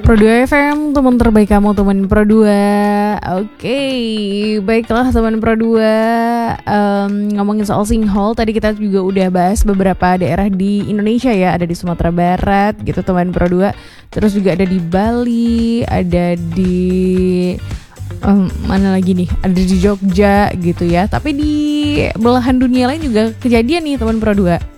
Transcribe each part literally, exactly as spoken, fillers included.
Pro dua F M, teman terbaik kamu, teman Pro dua. Oke, baiklah teman Pro dua. um, Ngomongin soal sinkhole, tadi kita juga udah bahas beberapa daerah di Indonesia ya. Ada di Sumatera Barat gitu teman Pro dua. Terus juga ada di Bali, ada di um, mana lagi nih, ada di Jogja gitu ya. Tapi di belahan dunia lain juga kejadian nih teman Pro dua.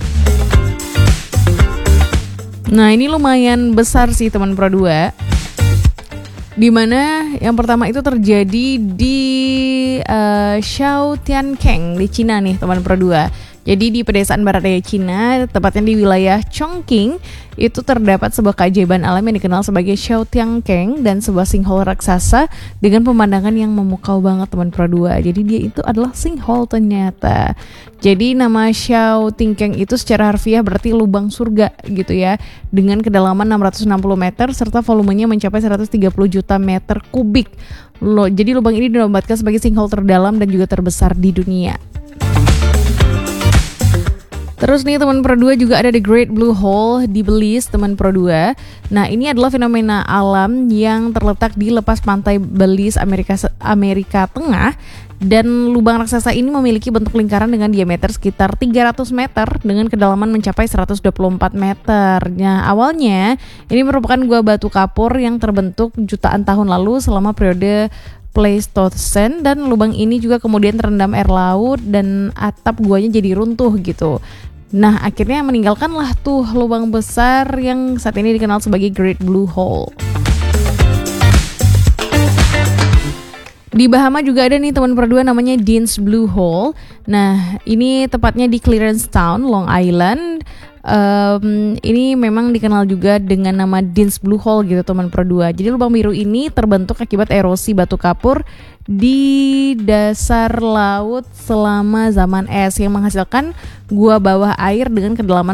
Nah ini lumayan besar sih teman Pro dua. Dimana yang pertama itu terjadi di uh, Xiaotiankeng di Cina nih teman Pro dua. Jadi di pedesaan barat daya Cina, tepatnya di wilayah Chongqing, itu terdapat sebuah keajaiban alam yang dikenal sebagai Xiaotiankeng dan sebuah sinkhole raksasa dengan pemandangan yang memukau banget teman Pro dua. Jadi dia itu adalah sinkhole ternyata. Jadi nama Xiaotiankeng itu secara harfiah berarti lubang surga gitu ya, dengan kedalaman enam ratus enam puluh meter serta volumenya mencapai seratus tiga puluh juta meter kubik. Loh, jadi lubang ini dinobatkan sebagai sinkhole terdalam dan juga terbesar di dunia. Terus nih teman Pro dua juga ada The Great Blue Hole di Belize teman Pro dua. Nah ini adalah fenomena alam yang terletak di lepas pantai Belize, Amerika Amerika Tengah. Dan lubang raksasa ini memiliki bentuk lingkaran dengan diameter sekitar tiga ratus meter dengan kedalaman mencapai seratus dua puluh empat meter. Nah awalnya ini merupakan gua batu kapur yang terbentuk jutaan tahun lalu selama periode Pleistocene, dan lubang ini juga kemudian terendam air laut dan atap guanya jadi runtuh gitu. Nah akhirnya meninggalkanlah tuh lubang besar yang saat ini dikenal sebagai Great Blue Hole. Di Bahama juga ada nih teman Pro dua namanya Dean's Blue Hole. Nah ini tepatnya di Clarence Town, Long Island. Um, ini memang dikenal juga dengan nama Dean's Blue Hole gitu teman Pro dua. Jadi lubang biru ini terbentuk akibat erosi batu kapur di dasar laut selama zaman es yang menghasilkan gua bawah air dengan kedalaman